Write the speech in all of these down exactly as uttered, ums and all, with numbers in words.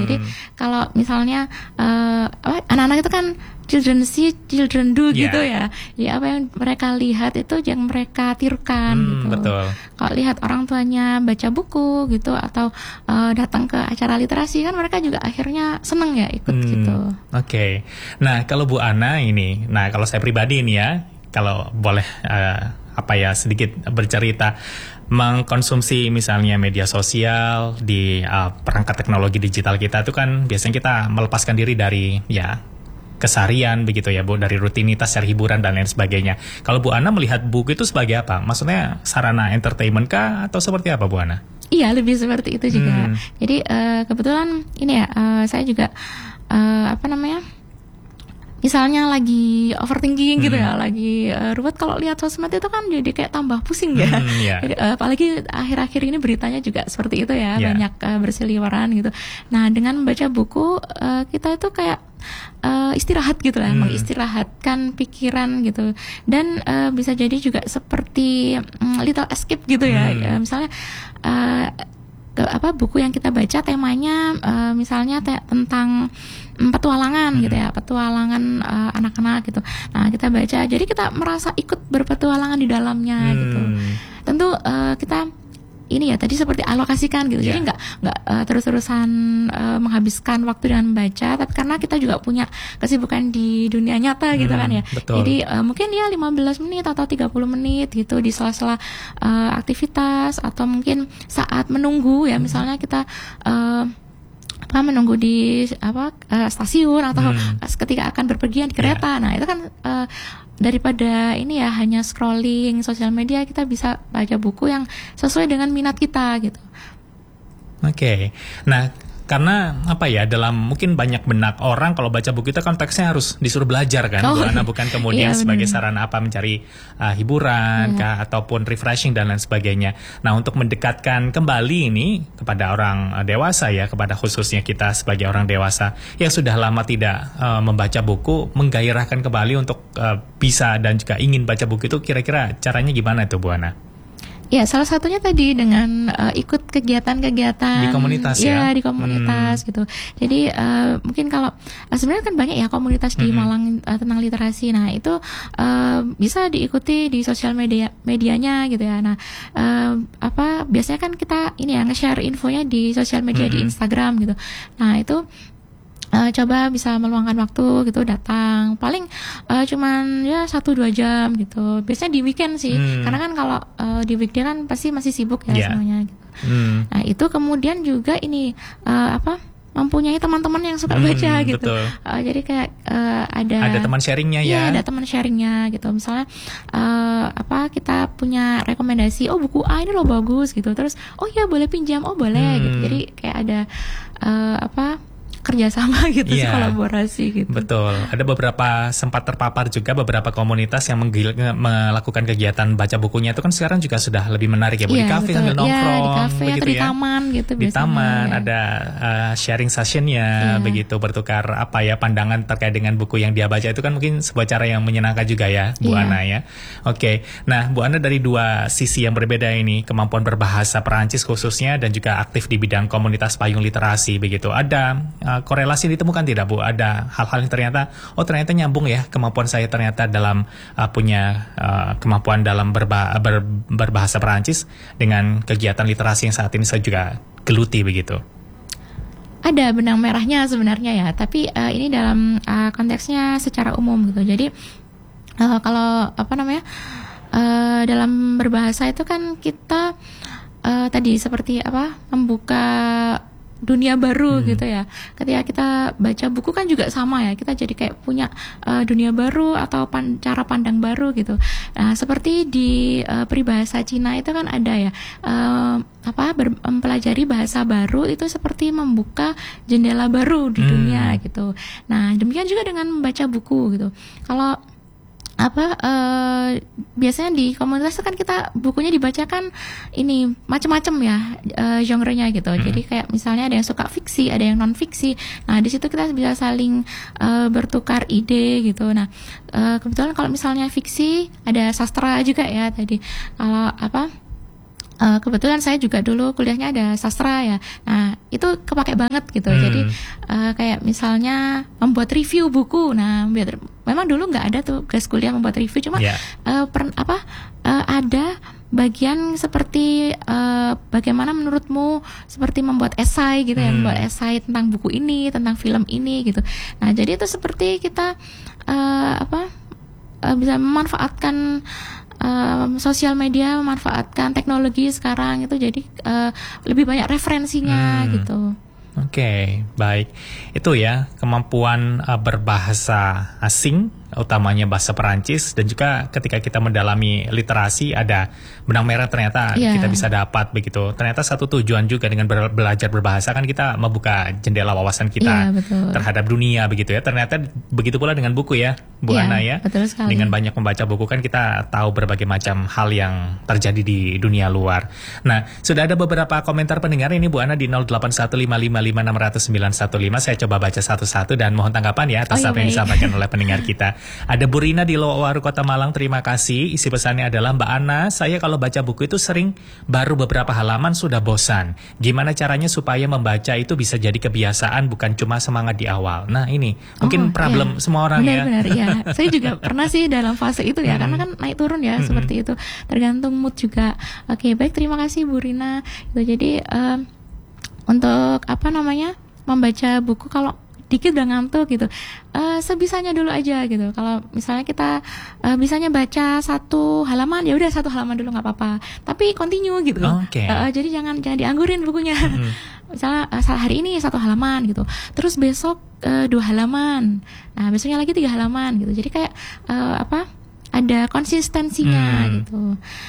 Jadi kalau misalnya uh, apa, anak-anak itu kan children see, children do yeah. gitu ya. Jadi apa yang mereka lihat itu yang mereka tirukan hmm, gitu. Betul. Kalau lihat orang tuanya baca buku gitu atau uh, datang ke acara literasi kan mereka juga akhirnya seneng ya ikut hmm, gitu. Oke. Okay. Nah kalau Bu Ana ini, nah kalau saya pribadi ini ya, kalau boleh uh, apa ya sedikit bercerita, mengkonsumsi misalnya media sosial di uh, perangkat teknologi digital kita itu kan biasanya kita melepaskan diri dari ya keseharian begitu ya Bu, dari rutinitas cari hiburan dan lain sebagainya. Kalau Bu Ana melihat buku itu sebagai apa? Maksudnya sarana entertainment kah atau seperti apa Bu Ana? Iya, lebih seperti itu juga. Hmm. Jadi uh, kebetulan ini ya uh, saya juga uh, apa namanya? Misalnya lagi overthinking hmm. gitu ya, lagi uh, ruwet, kalau lihat sosmed itu kan jadi kayak tambah pusing ya. Hmm, yeah. Jadi, uh, apalagi akhir-akhir ini beritanya juga seperti itu ya, yeah. banyak uh, berseliweran gitu. Nah dengan membaca buku uh, kita itu kayak uh, istirahat gitu lah, hmm. mengistirahatkan pikiran gitu. Dan uh, bisa jadi juga seperti um, little escape gitu ya. Hmm. Uh, misalnya uh, ke, apa buku yang kita baca temanya uh, misalnya te- tentang petualangan hmm. gitu ya, petualangan uh, anak-anak gitu. Nah kita baca, jadi kita merasa ikut berpetualangan di dalamnya hmm. gitu. Tentu uh, kita ini ya tadi seperti alokasikan gitu. Yeah. Jadi nggak nggak uh, terus-terusan uh, menghabiskan waktu dengan membaca, tapi karena kita juga punya kesibukan di dunia nyata gitu hmm, kan ya. Betul. Jadi uh, mungkin ya lima belas menit atau tiga puluh menit gitu di sela-sela uh, aktivitas atau mungkin saat menunggu ya, misalnya kita uh, apa menunggu di apa uh, stasiun atau hmm. ketika akan berpergian di kereta. Yeah. Nah, itu kan uh, daripada ini ya hanya scrolling sosial media, kita bisa baca buku yang sesuai dengan minat kita gitu. Oke. Okay. Nah, karena apa ya, dalam mungkin banyak benak orang kalau baca buku itu kan teksnya harus disuruh belajar kan, oh, bukan, bukan kemudian iya, sebagai sarana apa mencari uh, hiburan iya. kah, ataupun refreshing dan lain sebagainya. Nah untuk mendekatkan kembali ini kepada orang uh, dewasa ya, kepada khususnya kita sebagai orang dewasa yang sudah lama tidak uh, membaca buku, menggairahkan kembali untuk uh, bisa dan juga ingin baca buku itu, kira-kira caranya gimana itu Bu Ana? Ya, salah satunya tadi dengan uh, ikut kegiatan-kegiatan di komunitas ya, ya di komunitas hmm. gitu. Jadi uh, mungkin kalau uh, sebenarnya kan banyak ya komunitas di hmm. Malang uh, tentang literasi. Nah itu uh, bisa diikuti di sosial media medianya gitu ya. Nah uh, apa biasanya kan kita ini ya nge-share infonya di sosial media hmm. di Instagram gitu. Nah itu Uh, coba bisa meluangkan waktu gitu, datang paling uh, cuman ya satu dua jam gitu, biasanya di weekend sih hmm. karena kan kalau uh, di weekday kan pasti masih sibuk ya yeah. semuanya gitu. hmm. Nah itu kemudian juga ini uh, apa mempunyai teman-teman yang suka hmm, baca gitu, uh, jadi kayak uh, ada ada teman sharingnya ya, ya ada teman sharingnya gitu, misalnya uh, apa kita punya rekomendasi, oh buku A ini loh bagus gitu, terus oh ya boleh pinjam, oh boleh hmm. gitu, jadi kayak ada uh, apa kerjasama gitu, yeah. kolaborasi gitu. Betul. Ada beberapa sempat terpapar juga beberapa komunitas yang menggil- melakukan kegiatan baca bukunya itu kan sekarang juga sudah lebih menarik ya, Bu. Yeah, di kafe sambil nongkrong, yeah, di kafe begitu atau di ya. taman gitu. Di biasanya, taman ya. ada uh, sharing sessionnya, yeah. begitu, bertukar apa ya pandangan terkait dengan buku yang dia baca, itu kan mungkin sebuah cara yang menyenangkan juga ya, Bu yeah. Ana ya. Oke. Okay. Nah, Bu Ana dari dua sisi yang berbeda ini, kemampuan berbahasa Perancis khususnya dan juga aktif di bidang komunitas payung literasi begitu. Ada uh, korelasi ditemukan tidak Bu? Ada hal-hal yang ternyata oh ternyata nyambung ya, kemampuan saya ternyata dalam uh, punya uh, kemampuan dalam berba- ber- berbahasa Perancis dengan kegiatan literasi yang saat ini saya juga geluti begitu. Ada benang merahnya sebenarnya ya, tapi uh, ini dalam uh, konteksnya secara umum gitu. Jadi uh, kalau apa namanya uh, dalam berbahasa itu kan kita uh, tadi seperti apa membuka dunia baru hmm. gitu ya. Ketika kita baca buku kan juga sama ya, kita jadi kayak punya uh, dunia baru atau pan- cara pandang baru gitu. Nah seperti di uh, peribahasa Cina itu kan ada ya uh, apa ber- mempelajari bahasa baru itu seperti membuka jendela baru di hmm. dunia gitu. Nah demikian juga dengan membaca buku gitu. Kalau apa uh, biasanya di komunitas kan kita bukunya dibacakan ini macam-macam ya uh, genre-nya gitu. Hmm. Jadi kayak misalnya ada yang suka fiksi, ada yang non fiksi. Nah di situ kita bisa saling uh, bertukar ide gitu. Nah uh, kebetulan kalau misalnya fiksi ada sastra juga ya tadi. Kalau apa Uh, kebetulan saya juga dulu kuliahnya ada sastra ya. Nah, itu kepake banget gitu. Hmm. Jadi uh, kayak misalnya membuat review buku. Nah, biar, memang dulu nggak ada tuh gas kuliah membuat review, cuma yeah. uh, per, apa uh, ada bagian seperti uh, bagaimana menurutmu seperti membuat esai gitu ya, hmm. membuat esai tentang buku ini, tentang film ini gitu. Nah, jadi itu seperti kita uh, apa uh, bisa memanfaatkan Um, sosial media, memanfaatkan teknologi sekarang itu jadi uh, lebih banyak referensinya hmm. gitu. Oke, okay, baik. Itu ya kemampuan uh, berbahasa asing, utamanya bahasa Perancis, dan juga ketika kita mendalami literasi ada benang merah ternyata yeah. kita bisa dapat begitu. Ternyata satu tujuan juga dengan ber- belajar berbahasa kan kita membuka jendela wawasan kita yeah, terhadap dunia begitu ya. Ternyata begitu pula dengan buku ya, Bu yeah, Ana ya. Betul sekali. Dengan banyak membaca buku kan kita tahu berbagai macam hal yang terjadi di dunia luar. Nah, sudah ada beberapa komentar pendengar ini Bu Ana di nol delapan satu lima lima lima enam nol nol sembilan satu lima. Saya coba baca satu-satu dan mohon tanggapan ya atas oh, apa yang disampaikan oleh pendengar kita. Ada Bu Rina di Lowaru Kota Malang, terima kasih. Isi pesannya adalah, Mbak Ana, saya kalau baca buku itu sering baru beberapa halaman sudah bosan. Gimana caranya supaya membaca itu bisa jadi kebiasaan, bukan cuma semangat di awal. Nah ini mungkin oh, problem iya. semua orang benar, ya. Benar, ya. Saya juga pernah sih dalam fase itu ya, hmm. karena kan naik turun ya, hmm. seperti itu. Tergantung mood juga. Oke, baik, terima kasih Bu Rina. Itu jadi um, untuk apa namanya membaca buku kalau dikit udah ngantuk gitu, uh, sebisanya dulu aja gitu. Kalau misalnya kita uh, bisanya baca satu halaman, ya udah satu halaman dulu nggak apa-apa, tapi continue gitu. Okay. Uh, jadi jangan jangan dianggurin bukunya. Mm-hmm. Misalnya uh, hari ini satu halaman gitu, terus besok uh, dua halaman, nah besoknya lagi tiga halaman gitu. Jadi kayak uh, apa? Ada konsistensinya hmm. gitu.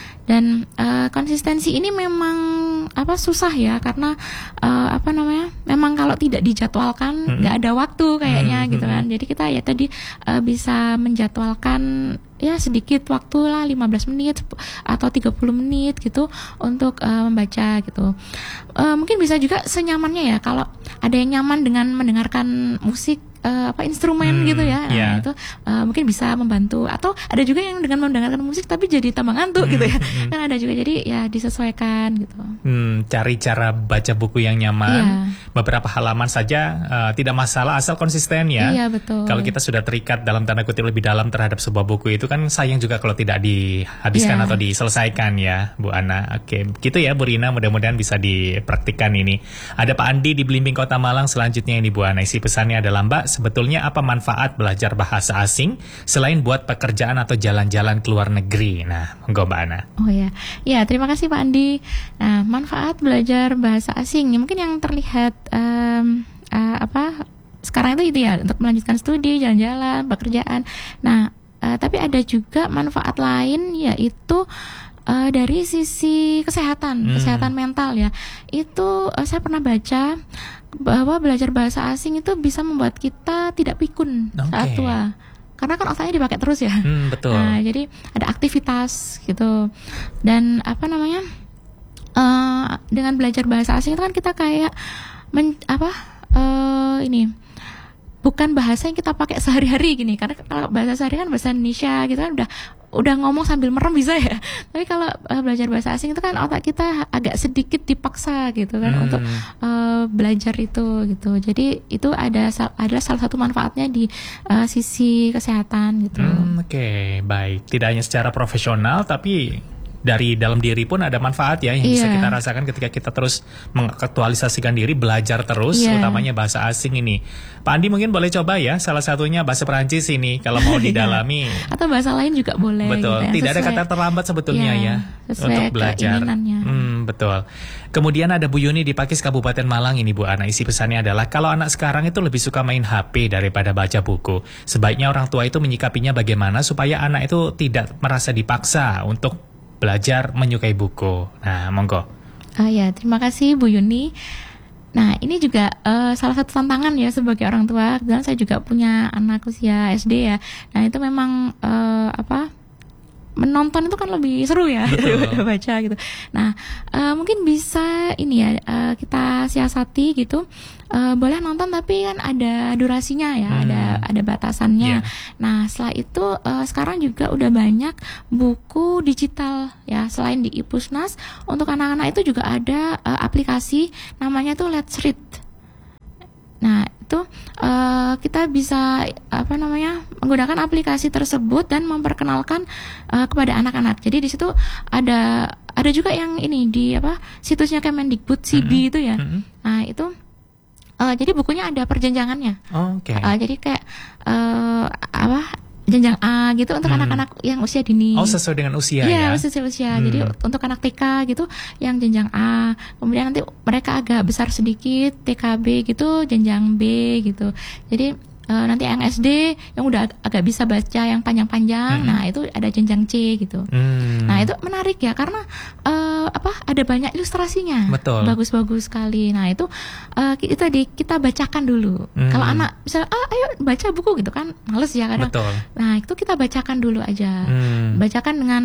Dan uh, konsistensi ini memang apa susah ya, karena uh, apa namanya memang kalau tidak dijadwalkan nggak hmm. ada waktu kayaknya hmm. gitu kan. Jadi kita ya tadi uh, bisa menjadwalkan ya sedikit waktu lah, lima belas menit atau tiga puluh menit gitu untuk uh, membaca gitu. Uh, mungkin bisa juga senyamannya ya, kalau ada yang nyaman dengan mendengarkan musik Uh, apa instrumen hmm, gitu ya, nah, yeah. itu uh, mungkin bisa membantu. Atau ada juga yang dengan mendengarkan musik tapi jadi tambah ngantuk hmm, gitu ya, hmm. kan ada juga, jadi ya disesuaikan gitu. Hmm, cari cara baca buku yang nyaman, yeah. beberapa halaman saja uh, tidak masalah asal konsisten ya. Iya, betul. Kalau kita sudah terikat dalam tanda kutip lebih dalam terhadap sebuah buku itu kan sayang juga kalau tidak dihabiskan yeah. atau diselesaikan ya, Bu Ana. Oke, gitu ya Bu Rina, mudah-mudahan bisa dipraktikkan ini. Ada Pak Andi di Belimbing Kota Malang selanjutnya ini Bu Ana. Isi pesannya adalah, Mbak, sebetulnya apa manfaat belajar bahasa asing selain buat pekerjaan atau jalan-jalan ke luar negeri? Nah, monggo Mbak Ana. Oh ya, ya terima kasih Pak Andi. Nah, manfaat belajar bahasa asing mungkin yang terlihat um, uh, apa sekarang itu itu ya, untuk melanjutkan studi, jalan-jalan, pekerjaan. Nah, uh, tapi ada juga manfaat lain, yaitu Uh, dari sisi kesehatan, hmm. kesehatan mental ya. Itu uh, saya pernah baca bahwa belajar bahasa asing itu bisa membuat kita tidak pikun okay. saat tua. Karena kan otaknya dipakai terus ya. Hmm, betul. Nah, jadi ada aktivitas gitu. Dan apa namanya? Uh, dengan belajar bahasa asing itu kan kita kayak men, apa? Uh, ini bukan bahasa yang kita pakai sehari-hari gini, karena kalau bahasa sehari kan bahasa Indonesia gitu kan udah udah ngomong sambil merem bisa ya. Tapi kalau uh, belajar bahasa asing itu kan otak kita agak sedikit dipaksa gitu kan hmm. untuk uh, belajar itu gitu. Jadi itu ada adalah salah satu manfaatnya di uh, sisi kesehatan gitu. Hmm, Oke, okay. Baik. Tidak hanya secara profesional tapi dari dalam diri pun ada manfaat ya yang yeah. bisa kita rasakan ketika kita terus mengaktualisasikan diri, belajar terus, yeah. utamanya bahasa asing ini. Pak Andi mungkin boleh coba ya, salah satunya bahasa Perancis ini kalau mau didalami. Atau bahasa lain juga boleh. Betul, gitu ya. Tidak sesuai, ada kata terlambat sebetulnya yeah, ya untuk belajar. Hmm, betul. Kemudian ada Bu Yuni di Pakis Kabupaten Malang ini Bu Ana. Isi pesannya adalah, kalau anak sekarang itu lebih suka main H P daripada baca buku. Sebaiknya orang tua itu menyikapinya bagaimana supaya anak itu tidak merasa dipaksa untuk belajar menyukai buku. Nah, monggo. Oh ya, terima kasih Bu Yuni. Nah, ini juga uh, salah satu tantangan ya sebagai orang tua. Kebetulan saya juga punya anak usia S D ya. Nah, itu memang uh, apa? menonton itu kan lebih seru ya daripada baca gitu. Nah, uh, mungkin bisa ini ya uh, kita siasati gitu. Uh, boleh nonton tapi kan ada durasinya ya, hmm. ada ada batasannya. Yeah. Nah, setelah itu uh, sekarang juga udah banyak buku digital ya, selain di iPusnas untuk anak-anak itu juga ada uh, aplikasi namanya tuh Let's Read. Nah, itu uh, kita bisa apa namanya menggunakan aplikasi tersebut dan memperkenalkan uh, kepada anak-anak. Jadi di situ ada ada juga yang ini di apa situsnya Kemendikbud C B mm-hmm. itu ya. Mm-hmm. Nah, itu uh, jadi bukunya ada perjenjangannya. Oh, Oke. Okay. Uh, jadi kayak uh, apa jenjang A gitu untuk hmm. anak-anak yang usia dini. Oh, sesuai dengan usia ya? Iya, Hmm. usia-usia. Jadi untuk anak T K gitu yang jenjang A. Kemudian nanti mereka agak besar sedikit, T K B gitu, jenjang B gitu. Jadi uh, nanti yang S D yang udah ag- agak bisa baca yang panjang-panjang, hmm. nah itu ada jenjang C gitu. Hmm. Nah, itu menarik ya karena uh, apa? Ada banyak ilustrasinya. Betul. Bagus-bagus sekali. Nah, itu uh, kita di kita bacakan dulu. Hmm. Kalau anak misalnya ah ayo baca buku gitu kan, males ya kadang. Betul. Nah, itu kita bacakan dulu aja. Hmm. Bacakan dengan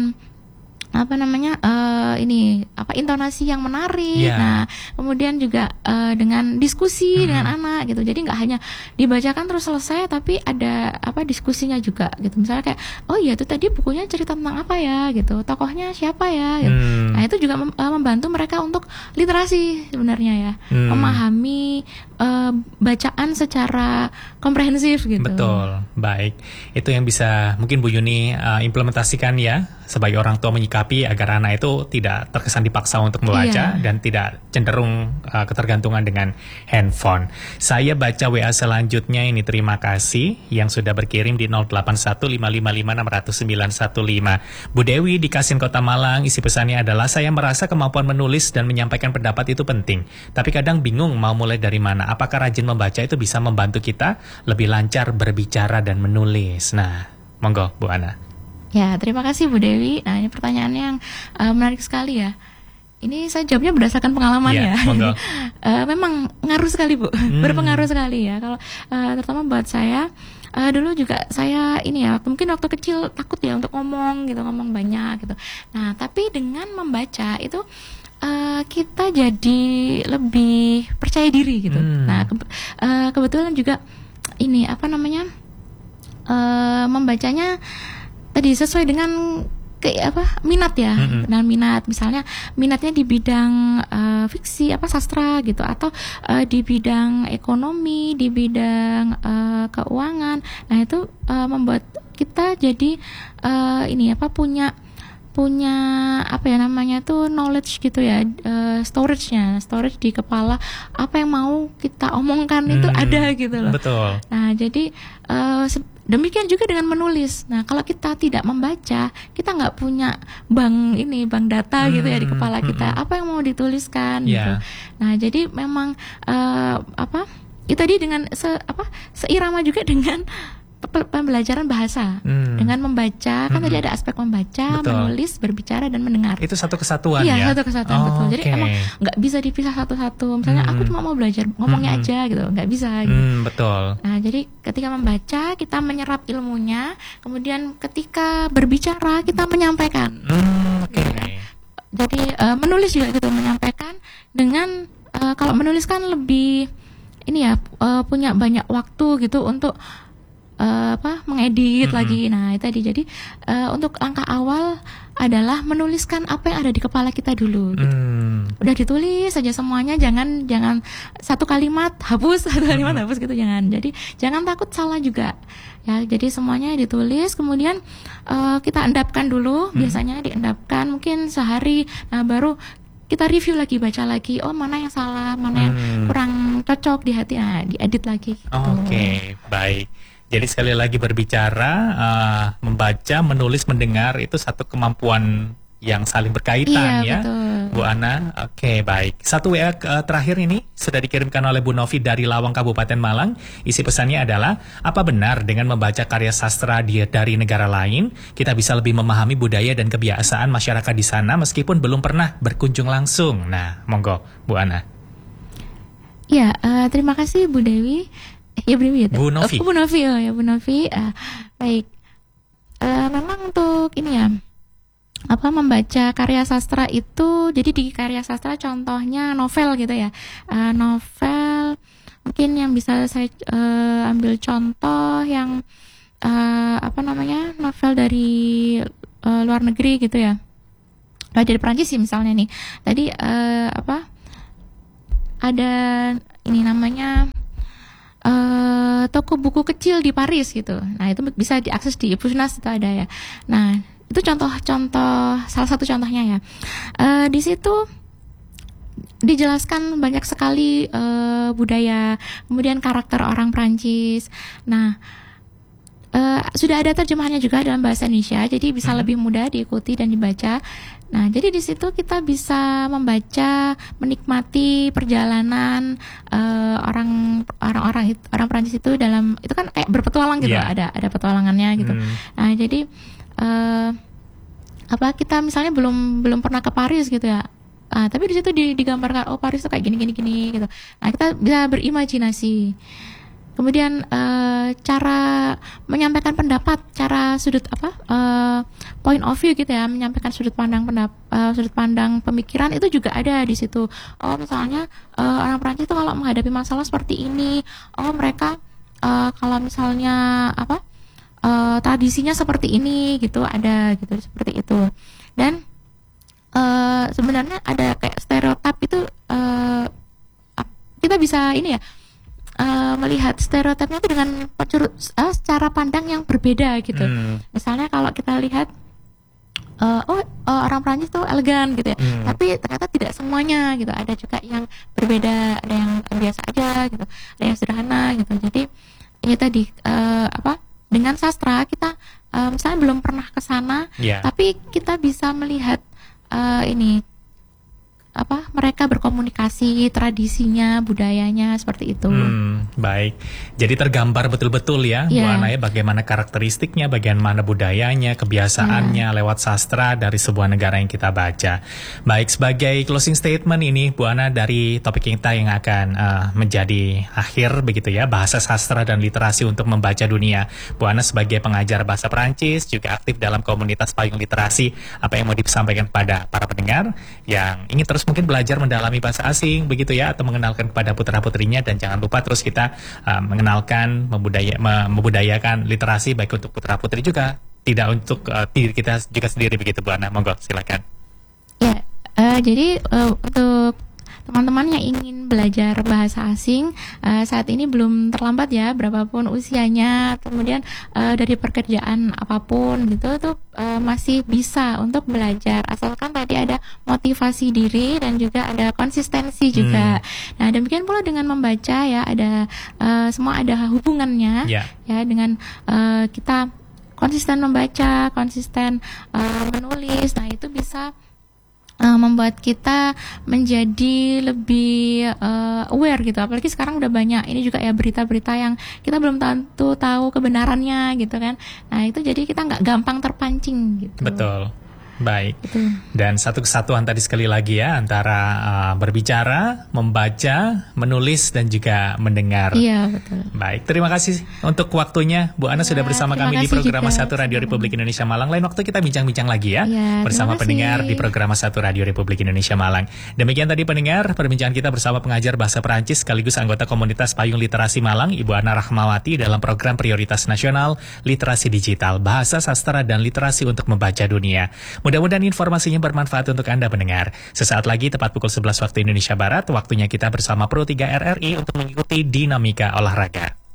apa namanya uh, ini apa intonasi yang menarik. Yeah. Nah, kemudian juga uh, dengan diskusi hmm. dengan anak gitu. Jadi nggak hanya dibacakan terus selesai, tapi ada apa diskusinya juga gitu. Misalnya kayak oh iya itu tadi bukunya cerita tentang apa ya gitu, tokohnya siapa ya gitu. Hmm. Nah, itu juga mem- uh, membantu mereka untuk literasi sebenarnya ya, hmm. memahami uh, bacaan secara komprehensif gitu. Betul, baik. Itu yang bisa mungkin Bu Yuni uh, implementasikan ya sebagai orang tua menyikapi agar anak itu tidak terkesan dipaksa untuk membaca, iya. dan tidak cenderung uh, ketergantungan dengan handphone. Saya baca W A selanjutnya ini, terima kasih yang sudah berkirim di nol delapan satu lima lima lima enam nol sembilan satu lima. Bu Dewi di Kasin Kota Malang, isi pesannya adalah saya merasa kemampuan menulis dan menyampaikan pendapat itu penting, tapi kadang bingung mau mulai dari mana. Apakah rajin membaca itu bisa membantu kita lebih lancar berbicara dan menulis? Nah, monggo Bu Ana. Ya, terima kasih Bu Dewi. Nah, ini pertanyaannya yang uh, menarik sekali ya. Ini saya jawabnya berdasarkan pengalaman ya. ya. uh, memang ngaruh sekali Bu, hmm. berpengaruh sekali ya. Kalau uh, terutama buat saya, uh, dulu juga saya ini ya, mungkin waktu kecil takut ya untuk ngomong gitu, ngomong banyak gitu. Nah, tapi dengan membaca itu uh, kita jadi lebih percaya diri gitu. Hmm. Nah, ke- uh, kebetulan juga ini apa namanya uh, membacanya tadi sesuai dengan ke apa minat ya, mm-hmm. dengan minat misalnya minatnya di bidang uh, fiksi apa sastra gitu, atau uh, di bidang ekonomi, di bidang uh, keuangan. Nah, itu uh, membuat kita jadi uh, ini apa punya punya apa ya namanya tuh knowledge gitu ya, uh, storage-nya, storage di kepala, apa yang mau kita omongkan itu hmm, ada gitu loh. Betul. Nah, jadi uh, se- demikian juga dengan menulis. Nah, kalau kita tidak membaca, kita nggak punya bank ini, bank data hmm, gitu ya di kepala kita. Hmm, apa yang mau dituliskan yeah. gitu. Nah, jadi memang uh, apa? Itu tadi dengan se, apa? seirama juga dengan pembelajaran bahasa. Hmm. Dengan membaca, kan hmm. tadi ada aspek membaca, betul. Menulis, berbicara dan mendengar. Itu satu kesatuan iya, ya. Iya, satu kesatuan, oh, betul. Jadi okay. emang nggak bisa dipisah satu-satu. Misalnya hmm. aku cuma mau belajar ngomongnya hmm. aja gitu, nggak bisa gitu. Hmm, betul. Nah, jadi ketika membaca kita menyerap ilmunya, kemudian ketika berbicara kita menyampaikan. Hmm, Oke. Okay. Ya. Jadi uh, menulis juga gitu, menyampaikan dengan uh, kalau menulis kan lebih ini ya uh, punya banyak waktu gitu untuk Uh, apa mengedit mm-hmm. lagi. Nah, itu tadi jadi uh, untuk langkah awal adalah menuliskan apa yang ada di kepala kita dulu. Gitu. Mm. Udah ditulis saja semuanya, jangan jangan satu kalimat hapus satu kalimat mm-hmm. hapus gitu, jangan. Jadi jangan takut salah juga. Ya, jadi semuanya ditulis, kemudian uh, kita endapkan dulu. Mm. Biasanya diendapkan mungkin sehari. Nah, baru kita review lagi, baca lagi, oh mana yang salah, mana yang mm. kurang cocok di hati, nah diedit lagi. Gitu. Oke, okay, baik. Jadi sekali lagi berbicara, uh, membaca, menulis, mendengar itu satu kemampuan yang saling berkaitan iya, ya, betul. Bu Ana. Oke, baik. Satu W A uh, terakhir ini sudah dikirimkan oleh Bu Novi dari Lawang, Kabupaten Malang. Isi pesannya adalah, apa benar dengan membaca karya sastra di, dari negara lain, kita bisa lebih memahami budaya dan kebiasaan masyarakat di sana meskipun belum pernah berkunjung langsung? Nah, monggo, Bu Ana. Ya, uh, terima kasih Bu Dewi. Ya Bu Dewi ya. Bu Novi. Oh, Bu Novi, oh ya Bu Novi. Uh, baik. Uh, memang untuk ini ya, apa membaca karya sastra itu, jadi di karya sastra contohnya novel gitu ya, uh, novel mungkin yang bisa saya uh, ambil contoh yang uh, apa namanya novel dari uh, luar negeri gitu ya, nah, dari Perancis sih misalnya nih, tadi uh, apa ada ini namanya uh, toko buku kecil di Paris gitu, nah itu bisa diakses di Ipusnas itu ada ya, nah itu contoh-contoh salah satu contohnya ya. Uh, di situ dijelaskan banyak sekali uh, budaya, kemudian karakter orang Prancis. Nah, uh, sudah ada terjemahannya juga dalam bahasa Indonesia, jadi bisa hmm. lebih mudah diikuti dan dibaca. Nah, jadi di situ kita bisa membaca, menikmati perjalanan uh, orang orang-orang orang Prancis itu dalam itu kan kayak berpetualang gitu, yeah. ada ada petualangannya gitu. Hmm. Nah, jadi Uh, apa kita misalnya belum belum pernah ke Paris gitu ya, uh, tapi di situ digambarkan oh Paris tuh kayak gini gini gini gitu. Nah kita bisa berimajinasi. Kemudian uh, cara menyampaikan pendapat, cara sudut apa uh, point of view gitu ya, menyampaikan sudut pandang pendap, uh, sudut pandang pemikiran itu juga ada di situ. Oh misalnya uh, orang Prancis itu kalau menghadapi masalah seperti ini, oh mereka uh, kalau misalnya apa Uh, tradisinya seperti ini gitu, ada gitu seperti itu. Dan uh, sebenarnya ada kayak stereotip itu uh, kita bisa ini ya uh, melihat stereotipnya itu dengan pencurut uh, secara pandang yang berbeda gitu. Hmm. Misalnya kalau kita lihat uh, oh uh, orang Prancis tuh elegan gitu ya, hmm. tapi ternyata tidak semuanya gitu. Ada juga yang berbeda, ada yang biasa aja gitu, ada yang sederhana gitu. Jadi ini tadi uh, apa? Dengan sastra kita uh, misalnya belum pernah ke sana, yeah. tapi kita bisa melihat uh, ini apa mereka berkomunikasi, tradisinya, budayanya seperti itu. Hmm, baik. Jadi tergambar betul-betul ya, yeah. Bu Ana ya, bagaimana karakteristiknya, bagaimana budayanya, kebiasaannya yeah. lewat sastra dari sebuah negara yang kita baca. Baik, sebagai closing statement ini Bu Ana dari topik kita yang akan uh, menjadi akhir begitu ya, bahasa sastra dan literasi untuk membaca dunia. Bu Ana sebagai pengajar bahasa Perancis juga aktif dalam komunitas payung literasi. Apa yang mau disampaikan kepada para pendengar yang ingin terus mungkin belajar mendalami bahasa asing begitu ya, atau mengenalkan kepada putra-putrinya, dan jangan lupa terus kita uh, mengenalkan membudaya, membudayakan literasi baik untuk putra-putri juga, tidak untuk uh, diri kita juga sendiri begitu Bu Ana. Monggo silakan. Ya, uh, jadi uh, untuk teman-teman yang ingin belajar bahasa asing uh, saat ini belum terlambat ya, berapapun usianya, kemudian uh, dari pekerjaan apapun gitu tuh uh, masih bisa untuk belajar, asalkan tadi ada motivasi diri dan juga ada konsistensi juga. Hmm. Nah demikian pula dengan membaca ya, ada uh, semua ada hubungannya yeah. ya dengan uh, kita konsisten membaca, konsisten uh, menulis. Nah itu bisa Uh, membuat kita menjadi lebih uh, aware gitu, apalagi sekarang udah banyak ini juga ya berita-berita yang kita belum tentu tahu kebenarannya gitu kan. Nah itu jadi kita nggak gampang terpancing gitu. Betul. Baik. Betul. Dan satu kesatuan tadi sekali lagi ya antara uh, berbicara, membaca, menulis dan juga mendengar. Iya betul. Baik, terima kasih untuk waktunya Bu Ana ya, sudah bersama kami di program satu Radio Republik Indonesia Malang. Lain waktu kita bincang-bincang lagi ya, ya bersama pendengar di program satu Radio Republik Indonesia Malang. Demikian tadi pendengar perbincangan kita bersama pengajar bahasa Perancis sekaligus anggota komunitas Payung Literasi Malang, Ibu Ana Rahmawati, dalam program Prioritas Nasional Literasi Digital, Bahasa Sastra dan Literasi untuk Membaca Dunia. Mudah-mudahan informasinya bermanfaat untuk Anda pendengar. Sesaat lagi tepat pukul sebelas waktu Indonesia Barat, waktunya kita bersama Pro tiga R R I untuk mengikuti dinamika olahraga.